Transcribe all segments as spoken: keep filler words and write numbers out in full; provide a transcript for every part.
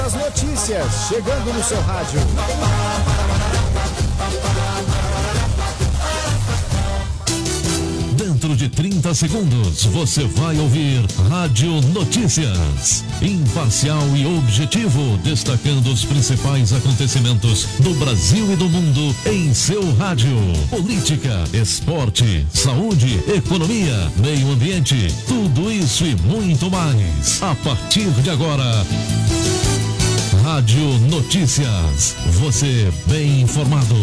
As notícias chegando no seu rádio. Dentro de trinta segundos, você vai ouvir Rádio Notícias. Imparcial e objetivo, destacando os principais acontecimentos do Brasil e do mundo em seu rádio. Política, esporte, saúde, economia, meio ambiente, tudo isso e muito mais. A partir de agora, Rádio Notícias. Você bem informado.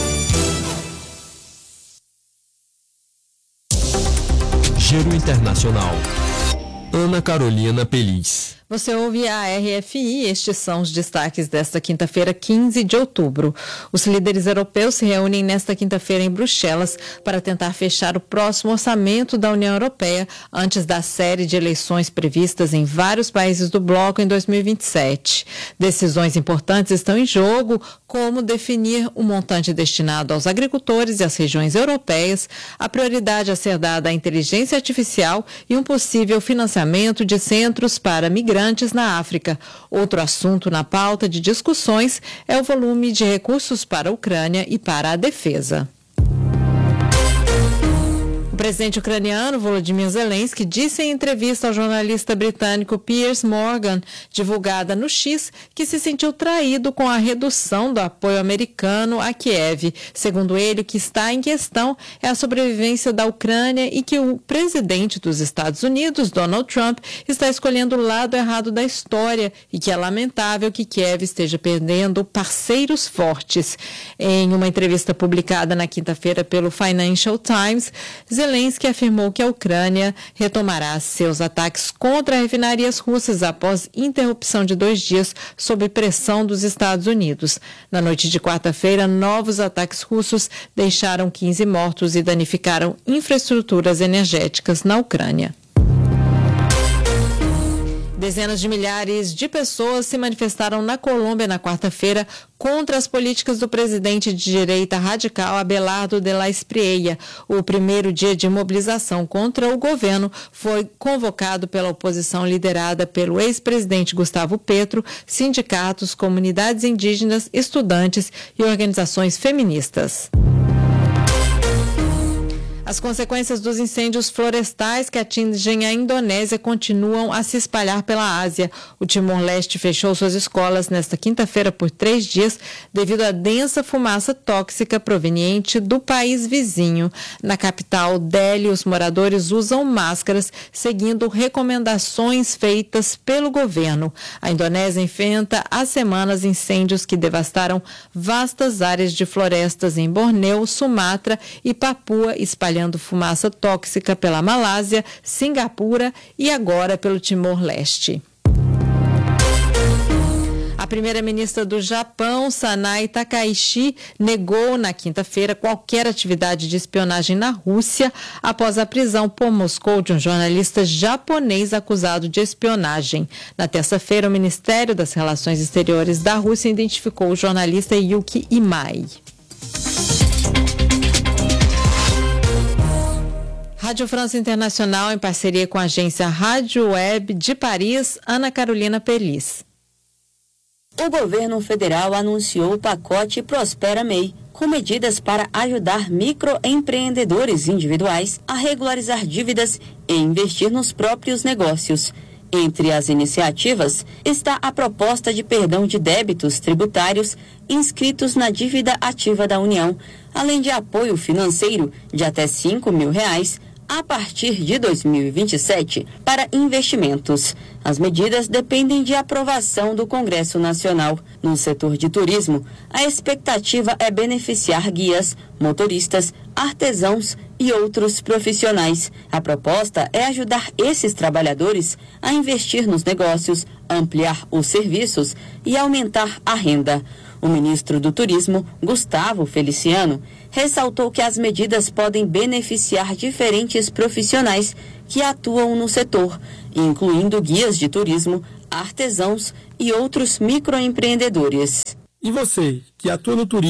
Giro Internacional. Ana Carolina Peliz. Você ouve a R F I, estes são os destaques desta quinta-feira, quinze de outubro. Os líderes europeus se reúnem nesta quinta-feira em Bruxelas para tentar fechar o próximo orçamento da União Europeia antes da série de eleições previstas em vários países do bloco em dois mil e vinte e sete. Decisões importantes estão em jogo, como definir o montante destinado aos agricultores e às regiões europeias, a prioridade a ser dada à inteligência artificial e um possível financiamento de centros para migrantes na África. Outro assunto na pauta de discussões é o volume de recursos para a Ucrânia e para a defesa. O presidente ucraniano Volodymyr Zelensky disse em entrevista ao jornalista britânico Piers Morgan, divulgada no X, que se sentiu traído com a redução do apoio americano a Kiev. Segundo ele, o que está em questão é a sobrevivência da Ucrânia e que o presidente dos Estados Unidos, Donald Trump, está escolhendo o lado errado da história e que é lamentável que Kiev esteja perdendo parceiros fortes. Em uma entrevista publicada na quinta-feira pelo Financial Times, Zelensky afirmou que a Ucrânia retomará seus ataques contra refinarias russas após interrupção de dois dias sob pressão dos Estados Unidos. Na noite de quarta-feira, novos ataques russos deixaram quinze mortos e danificaram infraestruturas energéticas na Ucrânia. Dezenas de milhares de pessoas se manifestaram na Colômbia na quarta-feira contra as políticas do presidente de direita radical Abelardo de la Espriella. O primeiro dia de mobilização contra o governo foi convocado pela oposição liderada pelo ex-presidente Gustavo Petro, sindicatos, comunidades indígenas, estudantes e organizações feministas. As consequências dos incêndios florestais que atingem a Indonésia continuam a se espalhar pela Ásia. O Timor-Leste fechou suas escolas nesta quinta-feira por três dias devido à densa fumaça tóxica proveniente do país vizinho. Na capital, Delhi, os moradores usam máscaras, seguindo recomendações feitas pelo governo. A Indonésia enfrenta há semanas incêndios que devastaram vastas áreas de florestas em Bornéu, Sumatra e Papua, espalhando fumaça tóxica pela Malásia, Singapura e agora pelo Timor-Leste. A primeira-ministra do Japão, Sanai Takaichi, negou na quinta-feira qualquer atividade de espionagem na Rússia após a prisão por Moscou de um jornalista japonês acusado de espionagem. Na terça-feira, o Ministério das Relações Exteriores da Rússia identificou o jornalista Yuki Imai. Rádio França Internacional, em parceria com a agência Rádio Web de Paris, Ana Carolina Peliz. O governo federal anunciou o pacote Prospera M E I, com medidas para ajudar microempreendedores individuais a regularizar dívidas e investir nos próprios negócios. Entre as iniciativas está a proposta de perdão de débitos tributários inscritos na dívida ativa da União, além de apoio financeiro de até cinco mil reais a partir de dois mil e vinte e sete para investimentos. As medidas dependem de aprovação do Congresso Nacional. No setor de turismo, a expectativa é beneficiar guias, motoristas, artesãos e outros profissionais. A proposta é ajudar esses trabalhadores a investir nos negócios, ampliar os serviços e aumentar a renda. O ministro do Turismo, Gustavo Feliciano, ressaltou que as medidas podem beneficiar diferentes profissionais que atuam no setor, incluindo guias de turismo, artesãos e outros microempreendedores. E você, que atua no turismo,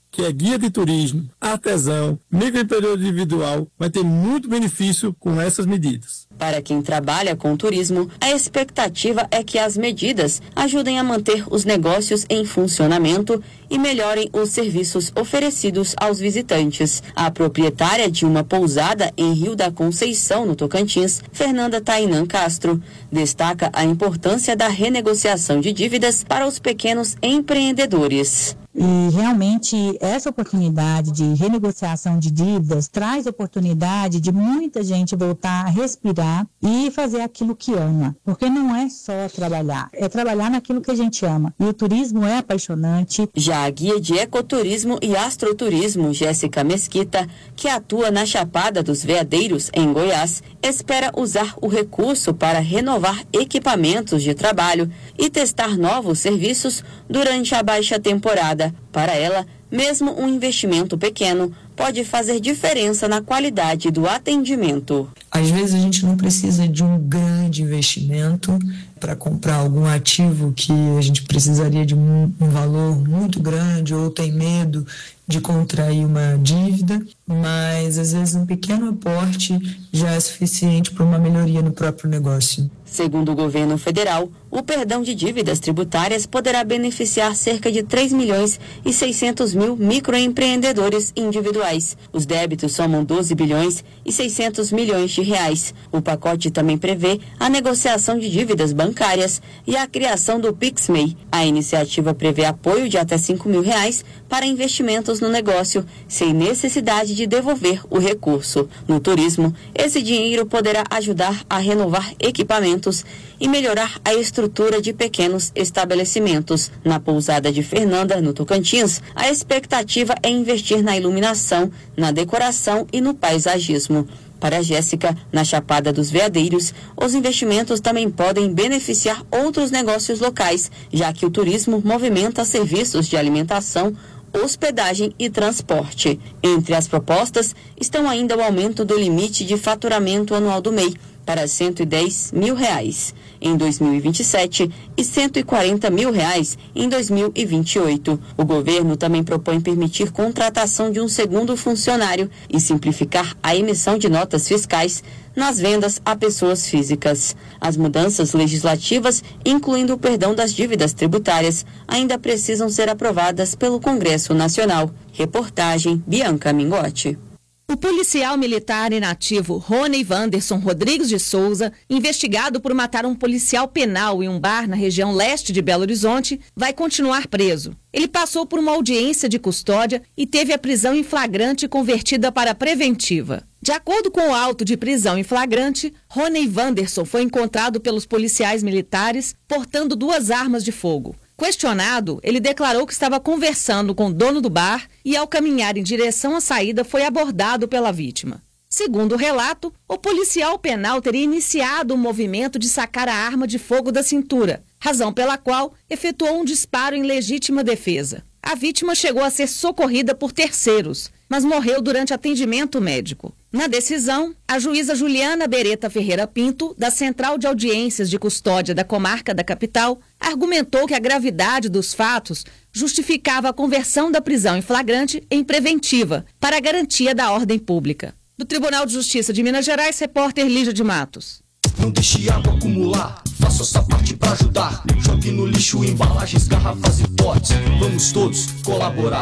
que é guia de turismo, artesão, microempreendedor individual, vai ter muito benefício com essas medidas. Para quem trabalha com turismo, a expectativa é que as medidas ajudem a manter os negócios em funcionamento e melhorem os serviços oferecidos aos visitantes. A proprietária de uma pousada em Rio da Conceição, no Tocantins, Fernanda Tainan Castro, destaca a importância da renegociação de dívidas para os pequenos empreendedores. E realmente essa oportunidade de renegociação de dívidas traz oportunidade de muita gente voltar a respirar e fazer aquilo que ama. Porque não é só trabalhar, é trabalhar naquilo que a gente ama. E o turismo é apaixonante. Já a guia de ecoturismo e astroturismo, Jéssica Mesquita, que atua na Chapada dos Veadeiros, em Goiás, espera usar o recurso para renovar equipamentos de trabalho e testar novos serviços durante a baixa temporada. Para ela, mesmo um investimento pequeno pode fazer diferença na qualidade do atendimento. Às vezes a gente não precisa de um grande investimento para comprar algum ativo que a gente precisaria de um, um valor muito grande ou tem medo de contrair uma dívida, mas às vezes um pequeno aporte já é suficiente para uma melhoria no próprio negócio. Segundo o governo federal, o perdão de dívidas tributárias poderá beneficiar cerca de três milhões e seiscentos mil microempreendedores individuais. Os débitos somam doze bilhões e seiscentos milhões de reais. O pacote também prevê a negociação de dívidas bancárias e a criação do PixMe. A iniciativa prevê apoio de até cinco mil reais para investimentos no negócio, sem necessidade de devolver o recurso. No turismo, esse dinheiro poderá ajudar a renovar equipamentos e melhorar a estrutura de pequenos estabelecimentos. Na pousada de Fernanda, no Tocantins, a expectativa é investir na iluminação, na decoração e no paisagismo. Para a Jéssica, na Chapada dos Veadeiros, os investimentos também podem beneficiar outros negócios locais, já que o turismo movimenta serviços de alimentação, hospedagem e transporte. Entre as propostas estão ainda o aumento do limite de faturamento anual do M E I para cento e dez mil reais em dois mil e vinte e sete e cento e quarenta mil reais em dois mil e vinte e oito. O governo também propõe permitir contratação de um segundo funcionário e simplificar a emissão de notas fiscais nas vendas a pessoas físicas. As mudanças legislativas, incluindo o perdão das dívidas tributárias, ainda precisam ser aprovadas pelo Congresso Nacional. Reportagem Bianca Mingotti. O policial militar inativo Rony Wanderson Rodrigues de Souza, investigado por matar um policial penal em um bar na região leste de Belo Horizonte, vai continuar preso. Ele passou por uma audiência de custódia e teve a prisão em flagrante convertida para preventiva. De acordo com o auto de prisão em flagrante, Rony Wanderson foi encontrado pelos policiais militares portando duas armas de fogo. Questionado, ele declarou que estava conversando com o dono do bar e, ao caminhar em direção à saída, foi abordado pela vítima. Segundo o relato, o policial penal teria iniciado um movimento de sacar a arma de fogo da cintura, razão pela qual efetuou um disparo em legítima defesa. A vítima chegou a ser socorrida por terceiros, mas morreu durante atendimento médico. Na decisão, a juíza Juliana Beretta Ferreira Pinto, da Central de Audiências de Custódia da Comarca da Capital, argumentou que a gravidade dos fatos justificava a conversão da prisão em flagrante em preventiva, para a garantia da ordem pública. Do Tribunal de Justiça de Minas Gerais, repórter Lígia de Matos. Não deixe água acumular, faça sua parte para ajudar. Jogue no lixo embalagens, garrafas e potes. Vamos todos colaborar.